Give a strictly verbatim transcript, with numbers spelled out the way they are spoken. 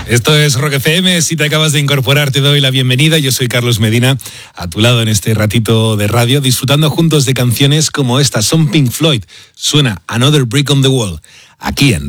Esto es Rock F M, si te acabas de incorporar te doy la bienvenida, yo soy Carlos Medina, a tu lado en este ratito de radio, disfrutando juntos de canciones como esta, son Pink Floyd, suena Another Brick on the Wall, aquí en